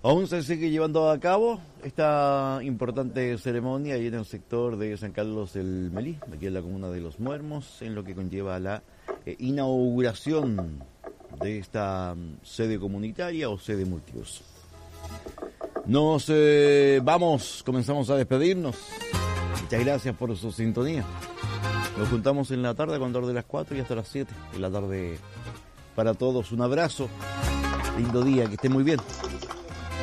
Aún se sigue llevando a cabo esta importante ceremonia ahí en el sector de San Carlos del Melí, aquí en la comuna de Los Muermos, en lo que conlleva la inauguración de esta sede comunitaria o sede multiuso. Nos vamos, comenzamos a despedirnos. Muchas gracias por su sintonía. Nos juntamos en la tarde, cuando de las 4 y hasta las 7 de la tarde. Para todos, un abrazo, lindo día, que estén muy bien.